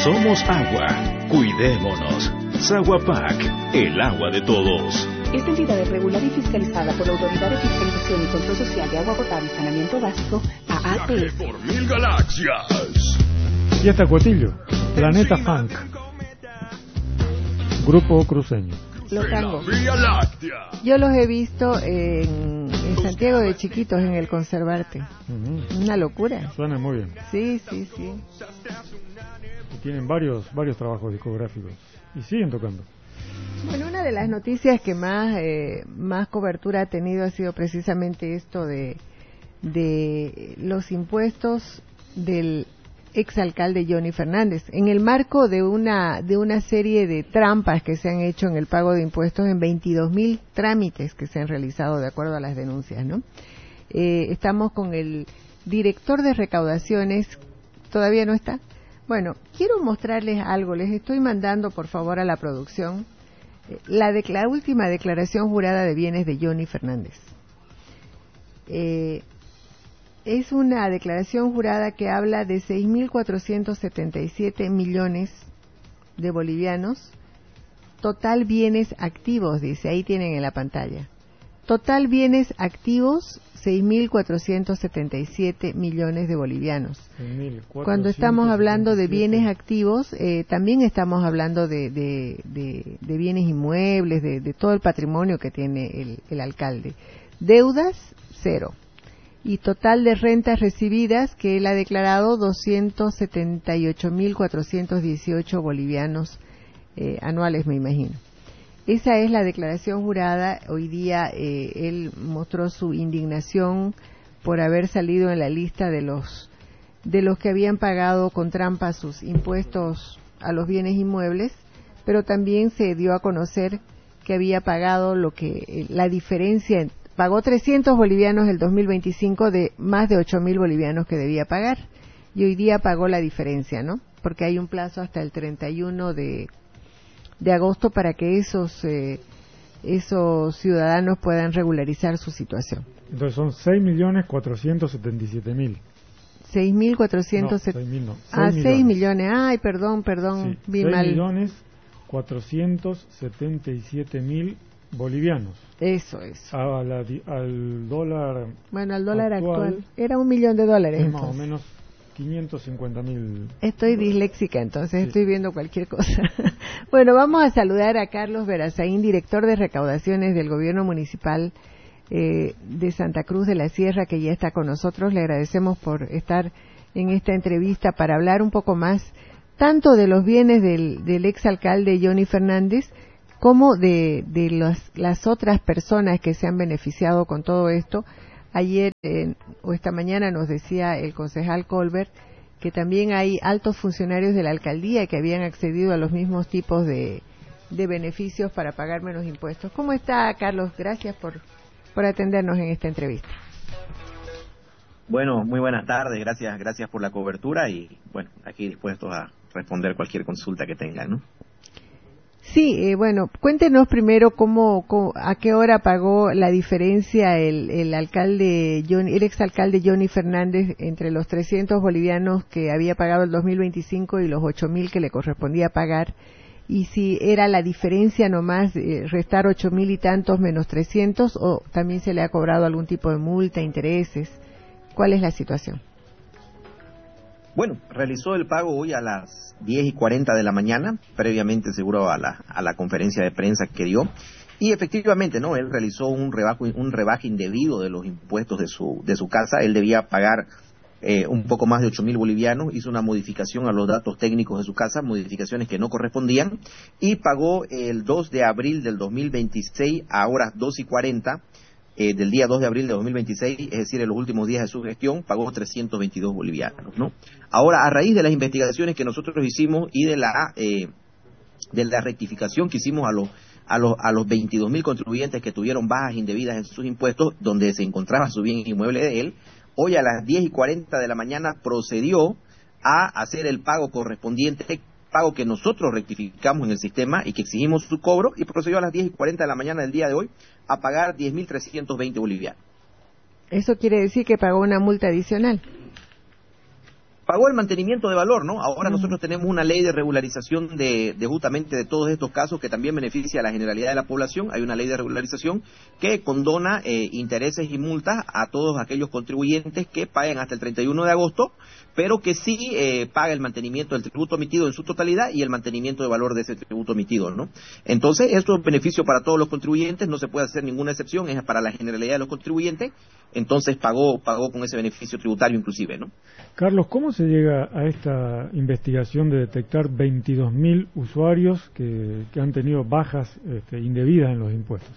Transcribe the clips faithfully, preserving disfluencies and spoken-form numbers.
Somos agua. Cuidémonos. Saguapac, el agua de todos. Esta entidad es regulada y fiscalizada por la Autoridad de Fiscalización y Control Social de Agua Potable y Saneamiento Básico, A A T S. Viaje por mil galaxias. Y hasta Cotillo, Planeta Funk, Grupo Cruceño. Los tangos. Vía Láctea. Yo los he visto en, en Santiago de chiquitos, en el Conservarte. Uh-huh. Una locura. Suena muy bien. Sí, sí, sí. Y tienen varios, varios trabajos discográficos. Y siguen tocando. Bueno, una de las noticias que más, eh, más cobertura ha tenido ha sido precisamente esto de, de los impuestos del exalcalde Johnny Fernández, en el marco de una de una serie de trampas que se han hecho en el pago de impuestos en veintidós mil trámites que se han realizado de acuerdo a las denuncias, ¿no? Eh, estamos con el director de recaudaciones, ¿todavía no está? Bueno, quiero mostrarles algo, les estoy mandando por favor a la producción eh, la, de, la última declaración jurada de bienes de Johnny Fernández. Eh, Es una declaración jurada que habla de seis mil cuatrocientos setenta y siete millones de bolivianos, total bienes activos, dice, ahí tienen en la pantalla. Total bienes activos, seis mil cuatrocientos setenta y siete millones de bolivianos. Cuando estamos hablando de bienes activos, eh, también estamos hablando de, de, de, de bienes inmuebles, de, de todo el patrimonio que tiene el, el alcalde. Deudas, cero. Y total de rentas recibidas que él ha declarado doscientos setenta y ocho mil cuatrocientos dieciocho bolivianos eh, anuales, me imagino. Esa es la declaración jurada. Hoy día eh, él mostró su indignación por haber salido en la lista de los de los que habían pagado con trampa sus impuestos a los bienes inmuebles, pero también se dio a conocer que había pagado lo que la diferencia entre pagó trescientos bolivianos el dos mil veinticinco de más de ocho mil bolivianos que debía pagar. Y hoy día pagó la diferencia, ¿no? Porque hay un plazo hasta el treinta y uno de, de agosto para que esos, eh, esos ciudadanos puedan regularizar su situación. Entonces son seis millones cuatrocientos setenta y siete mil. seis mil cuatrocientos setenta y siete. No, seis mil no. Ah, seis millones. Ay, perdón, perdón. Sí, vi seis mal. millones cuatrocientos setenta y siete mil bolivianos. Eso es. A la, al dólar. Bueno, al dólar actual, actual era un millón de dólares. Es más entonces. o menos quinientos cincuenta mil. Estoy disléxica, entonces Sí. estoy viendo cualquier cosa. Bueno, vamos a saludar a Carlos Verazaín, director de recaudaciones del Gobierno Municipal eh, de Santa Cruz de la Sierra, que ya está con nosotros. Le agradecemos por estar en esta entrevista para hablar un poco más tanto de los bienes del, del exalcalde Johnny Fernández como de, de las, las otras personas que se han beneficiado con todo esto. Ayer eh, o esta mañana nos decía el concejal Colbert que también hay altos funcionarios de la alcaldía que habían accedido a los mismos tipos de, de beneficios para pagar menos impuestos. ¿Cómo está, Carlos? Gracias por, por atendernos en esta entrevista. Bueno, muy buenas tardes, gracias, gracias por la cobertura y bueno, aquí dispuestos a responder cualquier consulta que tengan, ¿no? Sí, eh, bueno, cuéntenos primero cómo, cómo, a qué hora pagó la diferencia el, el alcalde, Johnny, el exalcalde Johnny Fernández entre los trescientos bolivianos que había pagado el dos mil veinticinco y los ocho mil que le correspondía pagar, y si era la diferencia nomás eh, restar ocho mil y tantos menos trescientos o también se le ha cobrado algún tipo de multa, intereses. ¿Cuál es la situación? Bueno, realizó el pago hoy a las diez y cuarenta de la mañana, previamente seguro a la, a la conferencia de prensa que dio, y efectivamente, ¿no? Él realizó un rebajo, un rebaje indebido de los impuestos de su, de su casa. Él debía pagar eh, un poco más de ocho mil bolivianos, hizo una modificación a los datos técnicos de su casa, modificaciones que no correspondían, y pagó el dos de abril del dos mil veintiséis a horas dos y cuarenta, Eh, del día dos de abril de dos mil veintiséis, es decir, en los últimos días de su gestión, pagó trescientos veintidós bolivianos, ¿no? Ahora, a raíz de las investigaciones que nosotros hicimos y de la eh, de la rectificación que hicimos a los a los a los veintidós mil contribuyentes que tuvieron bajas indebidas en sus impuestos, donde se encontraba su bien inmueble de él, hoy a las diez y cuarenta de la mañana procedió a hacer el pago correspondiente, pago que nosotros rectificamos en el sistema y que exigimos su cobro, y procedió a las diez y cuarenta de la mañana del día de hoy a pagar diez mil trescientos veinte bolivianos. ¿Eso quiere decir que pagó una multa adicional? pagó el mantenimiento de valor, ¿no? Ahora nosotros tenemos una ley de regularización de, de justamente de todos estos casos que también beneficia a la generalidad de la población. Hay una ley de regularización que condona eh, intereses y multas a todos aquellos contribuyentes que paguen hasta el treinta y uno de agosto, pero que sí eh, paga el mantenimiento del tributo emitido en su totalidad y el mantenimiento de valor de ese tributo emitido, ¿no? Entonces, esto es beneficio para todos los contribuyentes, no se puede hacer ninguna excepción, es para la generalidad de los contribuyentes, entonces pagó pagó con ese beneficio tributario inclusive, ¿no? Carlos, ¿cómo se llega a esta investigación de detectar veintidós mil usuarios que, que han tenido bajas este, indebidas en los impuestos?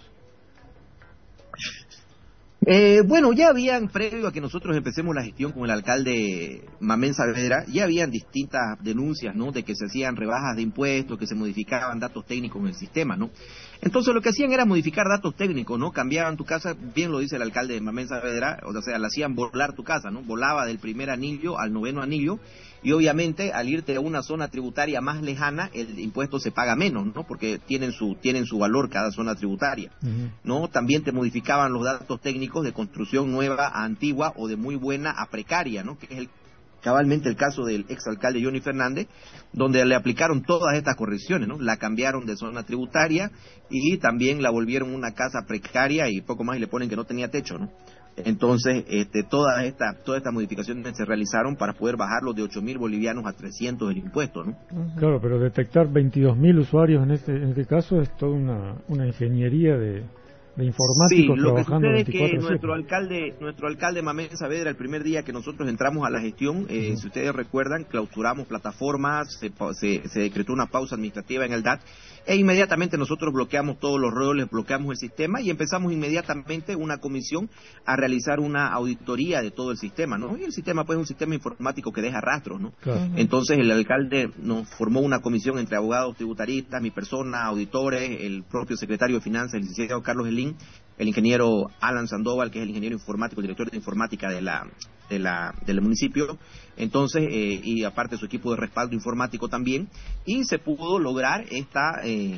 Eh, bueno, ya habían, previo a que nosotros empecemos la gestión con el alcalde Mamén Saavedra, ya habían distintas denuncias, ¿no?, de que se hacían rebajas de impuestos, que se modificaban datos técnicos en el sistema, ¿no? Entonces lo que hacían era modificar datos técnicos, ¿no? Cambiaban tu casa, bien lo dice el alcalde de Mamén Saavedra, o sea, le hacían volar tu casa, ¿no? Volaba del primer anillo al noveno anillo, y obviamente al irte a una zona tributaria más lejana, el impuesto se paga menos, ¿no? Porque tienen su tienen su valor cada zona tributaria, uh-huh. ¿no? También te modificaban los datos técnicos de construcción nueva a antigua o de muy buena a precaria, ¿no? Que es el, cabalmente el caso del exalcalde Johnny Fernández, donde le aplicaron todas estas correcciones, ¿no? La cambiaron de zona tributaria y también la volvieron una casa precaria y poco más y le ponen que no tenía techo, ¿no? Entonces, este, todas estas todas estas modificaciones se realizaron para poder bajarlo de ocho mil bolivianos a trescientos el impuesto, ¿no? Claro, pero detectar veintidós mil usuarios en este en este caso es toda una, una ingeniería de, de informáticos sí, lo trabajando que sucede veinticuatro es que siete. nuestro alcalde, nuestro alcalde Mamén Saavedra, el primer día que nosotros entramos a la gestión, eh, uh-huh. si ustedes recuerdan, clausuramos plataformas, se, se, se decretó una pausa administrativa en el D A T, e inmediatamente nosotros bloqueamos todos los roles, bloqueamos el sistema y empezamos inmediatamente una comisión a realizar una auditoría de todo el sistema, ¿no? Y el sistema pues es un sistema informático que deja rastros, ¿no? Claro. Entonces el alcalde nos formó una comisión entre abogados tributaristas, mi persona, auditores, el propio secretario de Finanzas, el licenciado Carlos Elín, el ingeniero Alan Sandoval, que es el ingeniero informático, el director de informática de la de la del municipio, entonces eh, y aparte su equipo de respaldo informático también, y se pudo lograr esta eh,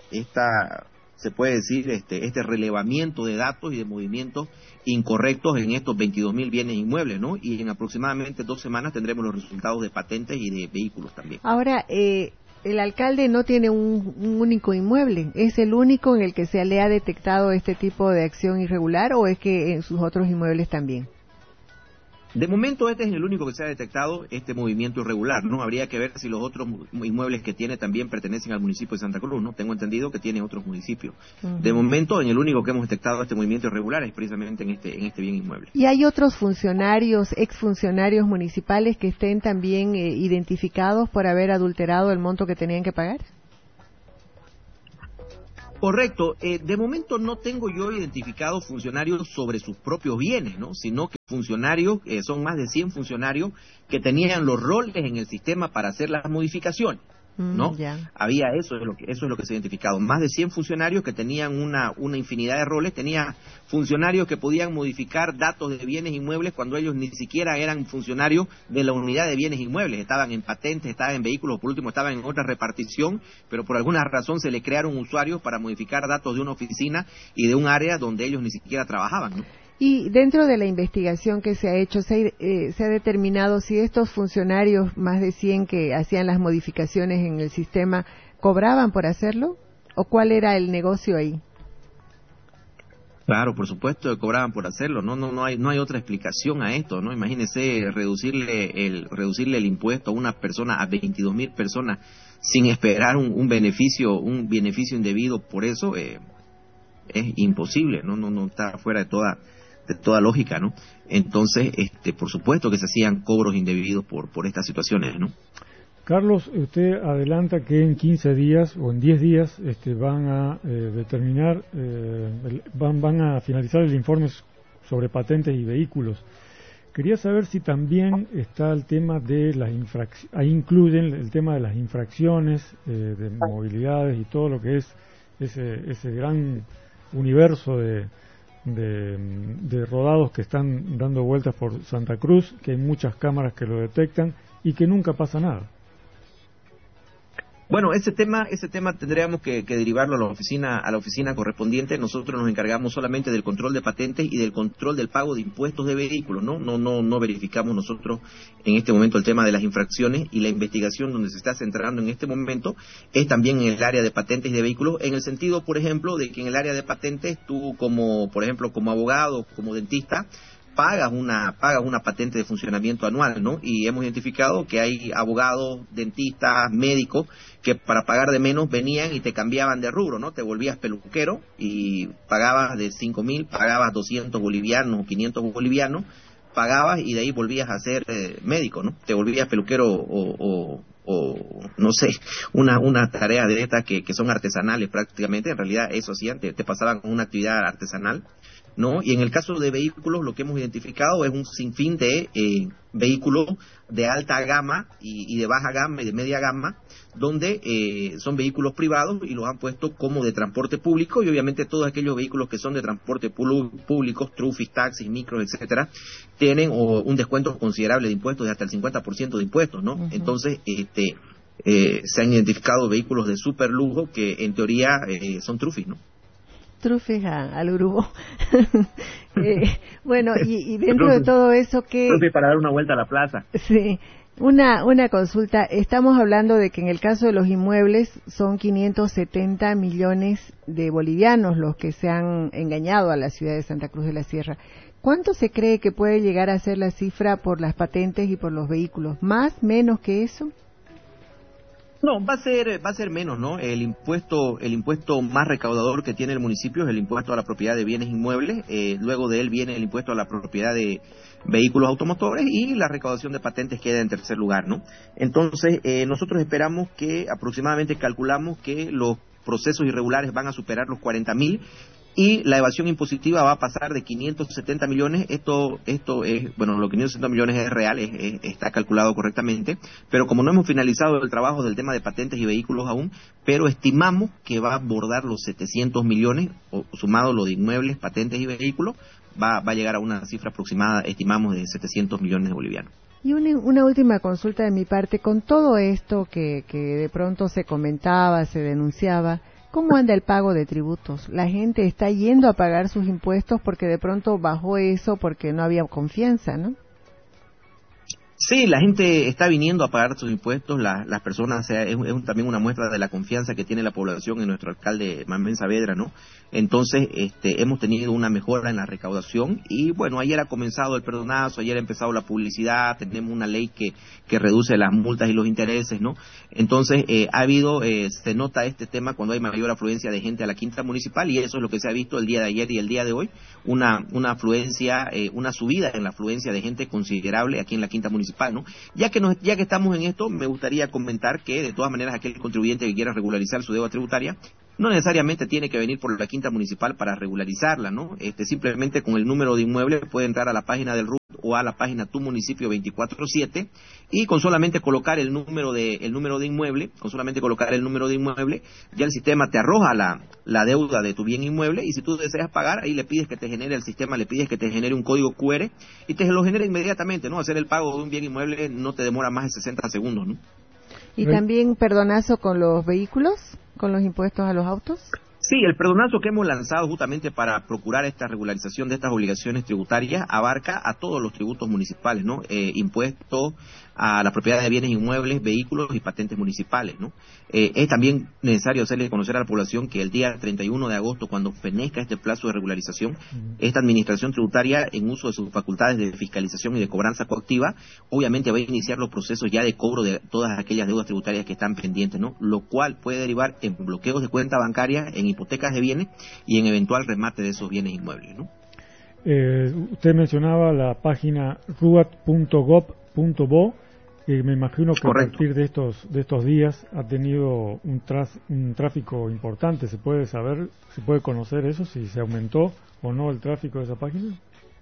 esta se puede decir este este relevamiento de datos y de movimientos incorrectos en estos veintidós mil bienes inmuebles, ¿no? Y en aproximadamente dos semanas tendremos los resultados de patentes y de vehículos también. Ahora, eh, el alcalde no tiene un, un único inmueble, ¿es el único en el que se le ha detectado este tipo de acción irregular o es que en sus otros inmuebles también? De momento este es el único que se ha detectado este movimiento irregular, ¿no? Habría que ver si los otros inmuebles que tiene también pertenecen al municipio de Santa Cruz, ¿no? Tengo entendido que tiene otros municipios. Uh-huh. De momento, en el único que hemos detectado este movimiento irregular es precisamente en este en este bien inmueble. ¿Y hay otros funcionarios, exfuncionarios municipales que estén también eh, identificados por haber adulterado el monto que tenían que pagar? Correcto. Eh, de momento no tengo yo identificados funcionarios sobre sus propios bienes, ¿no? Sino que funcionarios, eh, son más de cien funcionarios que tenían los roles en el sistema para hacer las modificaciones, ¿no? Mm, yeah. Había eso, es lo que, eso es lo que se ha identificado. Más de cien funcionarios que tenían una, una infinidad de roles. Tenía funcionarios que podían modificar datos de bienes inmuebles cuando ellos ni siquiera eran funcionarios de la unidad de bienes inmuebles. Estaban en patentes, estaban en vehículos, por último estaban en otra repartición, pero por alguna razón se le crearon usuarios para modificar datos de una oficina y de un área donde ellos ni siquiera trabajaban, ¿no? Y dentro de la investigación que se ha hecho, se, eh, se ha determinado si estos funcionarios, más de cien que hacían las modificaciones en el sistema, ¿cobraban por hacerlo? ¿O cuál era el negocio ahí? Claro, por supuesto que cobraban por hacerlo, no no no hay no hay otra explicación a esto, ¿no? Imagínese reducirle el reducirle el impuesto a una persona, a veintidós mil personas, sin esperar un, un beneficio un beneficio indebido por eso, eh, es imposible, no no no está fuera de toda de toda lógica, ¿no? Entonces, este, por supuesto que se hacían cobros indebidos por por estas situaciones, ¿no? Carlos, usted adelanta que en quince días o en diez días este, van a eh, determinar, eh, van, van a finalizar el informe sobre patentes y vehículos. Quería saber si también está el tema de las infracciones, ahí incluyen el tema de las infracciones eh, de movilidades y todo lo que es ese, ese gran universo de, de, de rodados que están dando vueltas por Santa Cruz, que hay muchas cámaras que lo detectan y que nunca pasa nada. Bueno, ese tema, ese tema tendríamos que, que derivarlo a la oficina, a la oficina correspondiente. Nosotros nos encargamos solamente del control de patentes y del control del pago de impuestos de vehículos, ¿no? No, no, no verificamos nosotros en este momento el tema de las infracciones, y la investigación donde se está centrando en este momento es también en el área de patentes y de vehículos, en el sentido, por ejemplo, de que en el área de patentes tú como, por ejemplo, como abogado, como dentista, pagas una pagas una patente de funcionamiento anual, ¿no? Y hemos identificado que hay abogados, dentistas, médicos que para pagar de menos venían y te cambiaban de rubro, ¿no? Te volvías peluquero y pagabas de cinco mil, pagabas doscientos bolivianos o quinientos bolivianos, pagabas y de ahí volvías a ser eh, médico, ¿no? Te volvías peluquero o, o, o no sé, una una tarea de estas que, que son artesanales prácticamente. En realidad eso hacían, te, te pasaban una actividad artesanal, ¿no? Y en el caso de vehículos, lo que hemos identificado es un sinfín de eh, vehículos de alta gama y, y de baja gama y de media gama, donde eh, son vehículos privados y los han puesto como de transporte público, y obviamente todos aquellos vehículos que son de transporte público, trufis, taxis, micros, etcétera, tienen o, un descuento considerable de impuestos de hasta el cincuenta por ciento de impuestos, ¿no? Uh-huh. Entonces, este eh, se han identificado vehículos de super lujo que en teoría eh, son trufis, ¿no? Trufes a, al grupo. eh, bueno, y, y dentro de todo eso que... Trufes para dar una vuelta a la plaza. Sí, una, una consulta. Estamos hablando de que en el caso de los inmuebles son quinientos setenta millones de bolivianos los que se han engañado a la ciudad de Santa Cruz de la Sierra. ¿Cuánto se cree que puede llegar a ser la cifra por las patentes y por los vehículos? ¿Más, menos que eso? No, va a ser va a ser menos, ¿no? El impuesto el impuesto más recaudador que tiene el municipio es el impuesto a la propiedad de bienes inmuebles. Eh, luego de él viene el impuesto a la propiedad de vehículos automotores, y la recaudación de patentes queda en tercer lugar, ¿no? Entonces, eh, nosotros esperamos que aproximadamente, calculamos que los procesos irregulares van a superar los cuarenta mil, y la evasión impositiva va a pasar de quinientos setenta millones. Esto esto es, bueno, los quinientos setenta millones es real, es, es, está calculado correctamente, pero como no hemos finalizado el trabajo del tema de patentes y vehículos aún, pero estimamos que va a abordar los setecientos millones, o sumado lo de inmuebles, patentes y vehículos, va, va a llegar a una cifra aproximada, estimamos, de setecientos millones de bolivianos. Y una, una última consulta de mi parte, con todo esto que, que de pronto se comentaba, se denunciaba, ¿cómo anda el pago de tributos? ¿La gente está yendo a pagar sus impuestos porque de pronto bajó eso porque no había confianza, no? Sí, la gente está viniendo a pagar sus impuestos, la, las personas, o sea, es, es también una muestra de la confianza que tiene la población en nuestro alcalde Manuel Saavedra, ¿no? Entonces, este, hemos tenido una mejora en la recaudación, y bueno, ayer ha comenzado el perdonazo, ayer ha empezado la publicidad, tenemos una ley que, que reduce las multas y los intereses, ¿no? Entonces, eh, ha habido, eh, se nota este tema cuando hay mayor afluencia de gente a la quinta municipal, y eso es lo que se ha visto el día de ayer y el día de hoy, una, una afluencia, eh, una subida en la afluencia de gente considerable aquí en la quinta municipal. ¿No? Ya que nos, ya que estamos en esto, me gustaría comentar que de todas maneras aquel contribuyente que quiera regularizar su deuda tributaria no necesariamente tiene que venir por la quinta municipal para regularizarla, ¿no? Este, simplemente con el número de inmueble puede entrar a la página del R U T o a la página Tu Municipio veinticuatro siete, y con solamente colocar el número de el número de inmueble, con solamente colocar el número de inmueble, ya el sistema te arroja la, la deuda de tu bien inmueble, y si tú deseas pagar, ahí le pides que te genere el sistema, le pides que te genere un código cu erre y te lo genera inmediatamente, ¿no? Hacer el pago de un bien inmueble no te demora más de sesenta segundos, ¿no? ¿Y también perdonazo con los vehículos, con los impuestos a los autos? Sí, el perdonazo que hemos lanzado justamente para procurar esta regularización de estas obligaciones tributarias abarca a todos los tributos municipales, ¿no? Eh, impuestos a la propiedad de bienes inmuebles, vehículos y patentes municipales, ¿no? Eh, es también necesario hacerle conocer a la población que el día treinta y uno de agosto, cuando fenezca este plazo de regularización, uh-huh. esta administración tributaria, en uso de sus facultades de fiscalización y de cobranza coactiva, obviamente va a iniciar los procesos ya de cobro de todas aquellas deudas tributarias que están pendientes, ¿no? Lo cual puede derivar en bloqueos de cuenta bancaria, en hipotecas de bienes y en eventual remate de esos bienes inmuebles, ¿no? Eh, usted mencionaba la página ruat punto gob punto bo, que me imagino que Correcto. A partir de estos de estos días ha tenido un, tras, un tráfico importante. ¿Se puede saber, se puede conocer eso, si se aumentó o no el tráfico de esa página?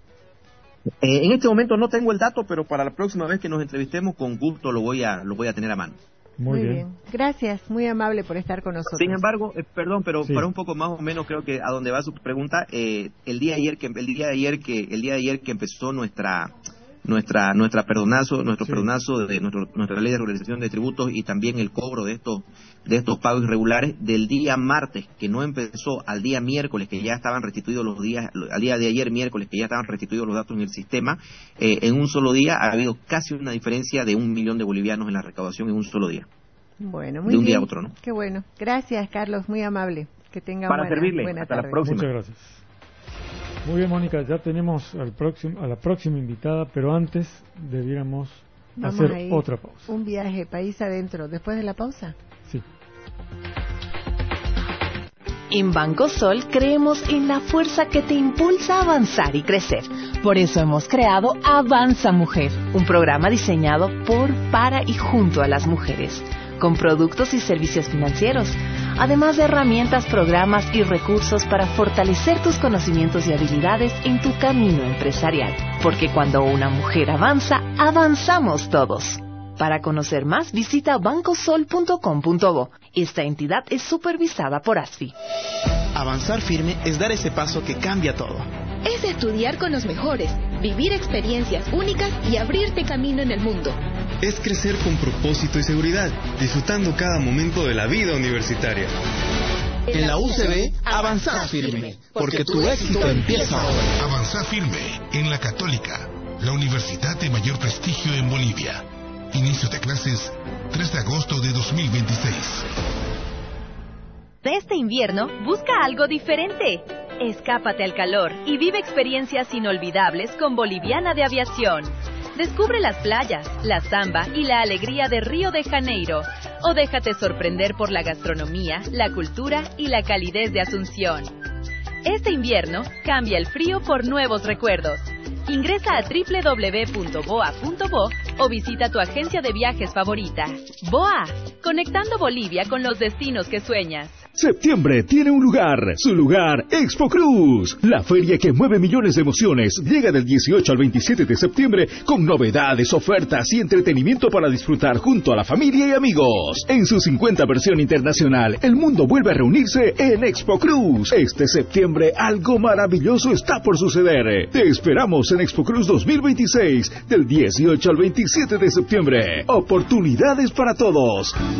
Eh, en este momento no tengo el dato, pero para la próxima vez que nos entrevistemos, con gusto lo voy a lo voy a tener a mano. Muy, muy bien. bien. Gracias, muy amable por estar con nosotros. Sin embargo, eh, perdón, pero sí. para un poco más o menos creo que a donde va su pregunta, eh, el día de ayer que el día de ayer que el día de ayer que empezó nuestra nuestra nuestra perdonazo, nuestro Sí. perdonazo de nuestro, nuestra ley de regularización de tributos y también el cobro de estos de estos pagos irregulares del día martes, que no empezó al día miércoles, que ya estaban restituidos los días, al día de ayer miércoles, que ya estaban restituidos los datos en el sistema. Eh, en un solo día ha habido casi una diferencia de un millón de bolivianos en la recaudación en un solo día. Bueno, muy de un bien. día a otro, ¿no? Qué bueno. Gracias, Carlos, muy amable. Que tenga Para buena, servirle. buena Hasta la tarde. próxima. Muchas gracias. Muy bien, Mónica, ya tenemos al próximo, a la próxima invitada, pero antes debiéramos Vamos hacer a ir otra pausa. Un viaje país adentro, después de la pausa. Sí. En Banco Sol creemos en la fuerza que te impulsa a avanzar y crecer. Por eso hemos creado Avanza Mujer, un programa diseñado por, para y junto a las mujeres, con productos y servicios financieros, además de herramientas, programas y recursos para fortalecer tus conocimientos y habilidades en tu camino empresarial. Porque cuando una mujer avanza, avanzamos todos. Para conocer más, visita banco sol punto com punto bo. Esta entidad es supervisada por A S F I. Avanzar firme es dar ese paso que cambia todo. Es estudiar con los mejores, vivir experiencias únicas y abrirte camino en el mundo. Es crecer con propósito y seguridad, disfrutando cada momento de la vida universitaria. En la U C B, avanzar firme, porque tu éxito empieza ahora. Avanzar firme en la Católica, la universidad de mayor prestigio en Bolivia. Inicio de clases tres de agosto de dos mil veintiséis. Este invierno, busca algo diferente. Escápate al calor y vive experiencias inolvidables con Boliviana de Aviación. Descubre las playas, la samba y la alegría de Río de Janeiro. O déjate sorprender por la gastronomía, la cultura y la calidez de Asunción. Este invierno, cambia el frío por nuevos recuerdos. Ingresa a doble u doble u doble u punto boa punto bo o visita tu agencia de viajes favorita. B O A, conectando Bolivia con los destinos que sueñas. Septiembre tiene un lugar, su lugar, Expo Cruz. La feria que mueve millones de emociones llega del dieciocho al veintisiete de septiembre con novedades, ofertas y entretenimiento para disfrutar junto a la familia y amigos. En su cincuenta versión internacional, el mundo vuelve a reunirse en Expo Cruz. Este septiembre algo maravilloso está por suceder. Te esperamos en Expo Cruz dos mil veintiséis del dieciocho al veintisiete de septiembre. Oportunidades para todos.